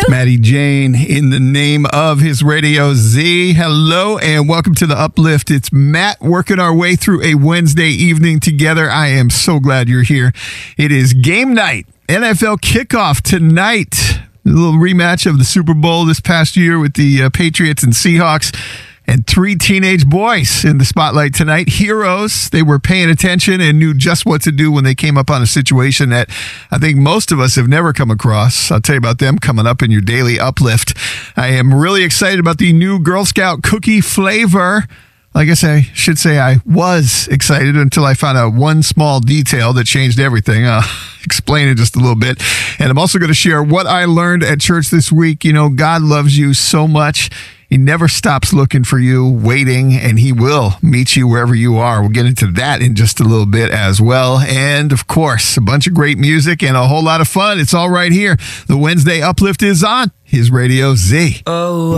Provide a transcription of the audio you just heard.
Maddie Jane, in the name of his Radio Z. Hello and welcome to the Uplift. It's Matt working our way through a Wednesday evening together. I am so glad you're here. It is game night. NFL kickoff tonight. A little rematch of the Super Bowl this past year with the Patriots and Seahawks. And three teenage boys in the spotlight tonight. Heroes. They were paying attention and knew just what to do when they came up on a situation that I think most of us have never come across. I'll tell you about them coming up in your daily Uplift. I am really excited about the new Girl Scout cookie flavor. I guess I should say I was excited until I found out one small detail that changed everything. I'll explain it just a little bit. And I'm also going to share what I learned at church this week. You know, God loves you so much. He never stops looking for you, waiting, and he will meet you wherever you are. We'll get into that in just a little bit as well. And, of course, a bunch of great music and a whole lot of fun. It's all right here. The Wednesday Uplift is on his Radio Z. Oh.